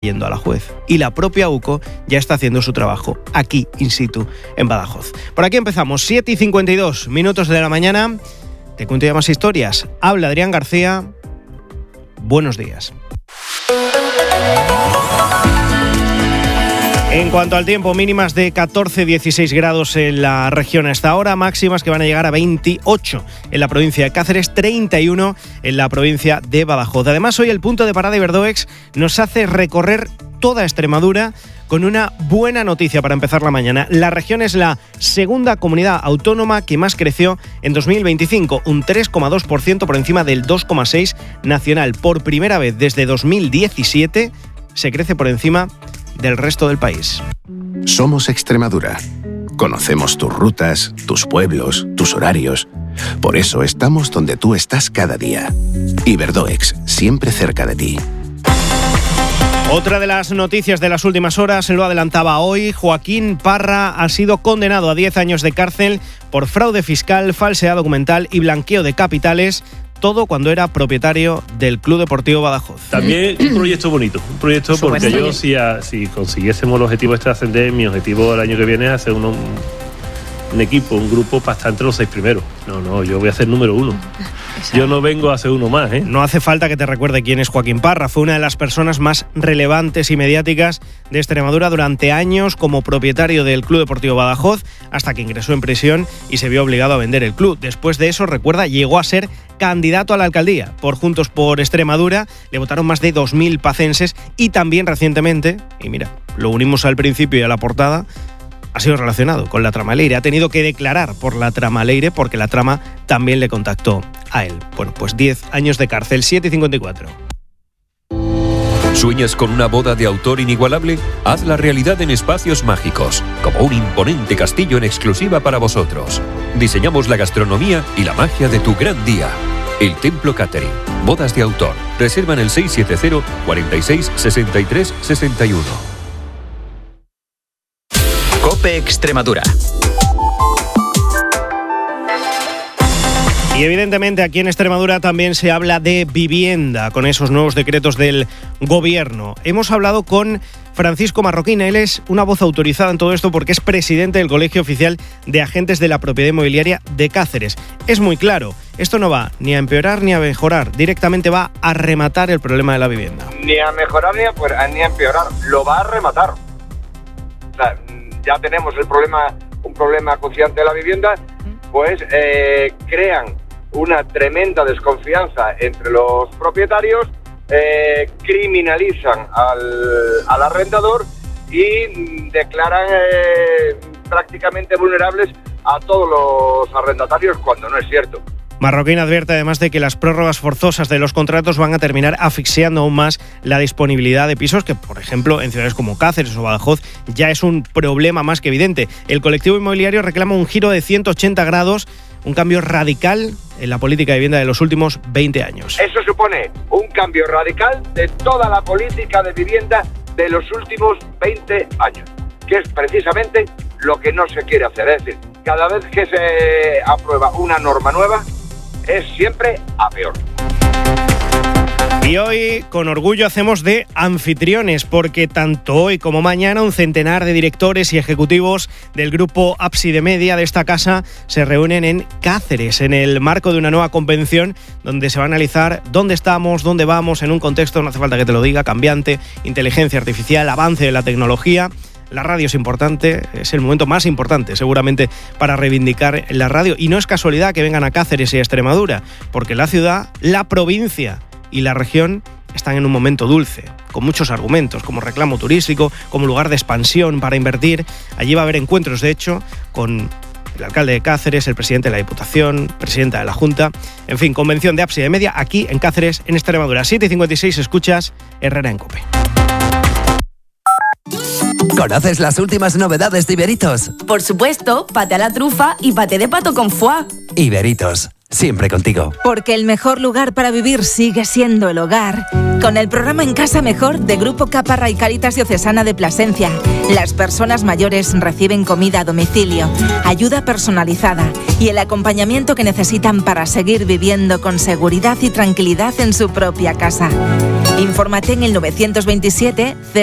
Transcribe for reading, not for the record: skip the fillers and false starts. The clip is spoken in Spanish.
yendo a la juez. Y la propia UCO ya está haciendo su trabajo aquí, in situ, en Badajoz. Por aquí empezamos, 7:52 minutos de la mañana. Te cuento ya más historias. Habla Adrián García. Buenos días. En cuanto al tiempo, mínimas de 14-16 grados en la región a esta hora, máximas que van a llegar a 28 en la provincia de Cáceres, 31 en la provincia de Badajoz. Además, hoy el punto de parada Iberdoex nos hace recorrer toda Extremadura con una buena noticia para empezar la mañana. La región es la segunda comunidad autónoma que más creció en 2025, un 3,2% por encima del 2,6% nacional. Por primera vez desde 2017 se crece por encima del resto del país. Somos Extremadura. Conocemos tus rutas, tus pueblos, tus horarios. Por eso estamos donde tú estás cada día. Iberdoex, siempre cerca de ti. Otra de las noticias de las últimas horas, lo adelantaba hoy, Joaquín Parra ha sido condenado a 10 años de cárcel por fraude fiscal, falsedad documental y blanqueo de capitales, todo cuando era propietario del Club Deportivo Badajoz. También un proyecto bonito, porque yo si consiguiésemos el objetivo de ascender, mi objetivo el año que viene es hacer un equipo, un grupo para estar entre los 6 primeros. No, yo voy a ser número 1. Yo no vengo a ser uno más, ¿eh? No hace falta que te recuerde quién es Joaquín Parra. Fue una de las personas más relevantes y mediáticas de Extremadura durante años como propietario del Club Deportivo Badajoz, hasta que ingresó en prisión y se vio obligado a vender el club. Después de eso, recuerda, llegó a ser candidato a la alcaldía por Juntos por Extremadura. Le votaron más de 2.000 pacenses y también recientemente, y mira, lo unimos al principio y a la portada, ha sido relacionado con la trama Leire. Ha tenido que declarar por la trama Leire porque la trama también le contactó a él. Bueno, pues 10 años de cárcel, 7:54. ¿Sueñas con una boda de autor inigualable? Hazla realidad en Espacios Mágicos, como un imponente castillo en exclusiva para vosotros. Diseñamos la gastronomía y la magia de tu gran día. El Templo Catering. Bodas de autor. Reserva en el 670 46 63 61. COPE Extremadura. Y evidentemente aquí en Extremadura también se habla de vivienda con esos nuevos decretos del gobierno. Hemos hablado con Francisco Marroquín, él es una voz autorizada en todo esto porque es presidente del Colegio Oficial de Agentes de la Propiedad Inmobiliaria de Cáceres. Es muy claro, esto no va ni a empeorar ni a mejorar, directamente va a rematar el problema de la vivienda. Ni a mejorar ni a empeorar, lo va a rematar. O sea, ya tenemos un problema acuciante de la vivienda, pues crean una tremenda desconfianza entre los propietarios, criminalizan al arrendador y declaran prácticamente vulnerables a todos los arrendatarios cuando no es cierto. Marroquín advierte además de que las prórrogas forzosas de los contratos van a terminar asfixiando aún más la disponibilidad de pisos, que por ejemplo en ciudades como Cáceres o Badajoz ya es un problema más que evidente. El colectivo inmobiliario reclama un giro de 180 grados, un cambio radical en la política de vivienda de los últimos 20 años. Eso supone un cambio radical de toda la política de vivienda de los últimos 20 años, que es precisamente lo que no se quiere hacer. Es decir, cada vez que se aprueba una norma nueva, es siempre a peor. Y hoy, con orgullo, hacemos de anfitriones, porque tanto hoy como mañana un centenar de directores y ejecutivos del grupo Ábside Media de esta casa se reúnen en Cáceres, en el marco de una nueva convención donde se va a analizar dónde estamos, dónde vamos, en un contexto, no hace falta que te lo diga, cambiante, inteligencia artificial, avance de la tecnología. La radio es importante, es el momento más importante seguramente para reivindicar la radio, y no es casualidad que vengan a Cáceres y a Extremadura, porque la ciudad, la provincia y la región están en un momento dulce, con muchos argumentos, como reclamo turístico, como lugar de expansión para invertir. Allí va a haber encuentros, de hecho, con el alcalde de Cáceres, el presidente de la Diputación, presidenta de la Junta. En fin, convención de Ábside Media aquí en Cáceres, en Extremadura. 7:56, escuchas Herrera en COPE. ¿Conoces las últimas novedades de Iberitos? Por supuesto, paté a la trufa y paté de pato con foie. Iberitos, siempre contigo. Porque el mejor lugar para vivir sigue siendo el hogar. Con el programa En Casa Mejor de Grupo Caparra y Cáritas Diocesana de Plasencia, las personas mayores reciben comida a domicilio, ayuda personalizada y el acompañamiento que necesitan para seguir viviendo con seguridad y tranquilidad en su propia casa. Infórmate en el 927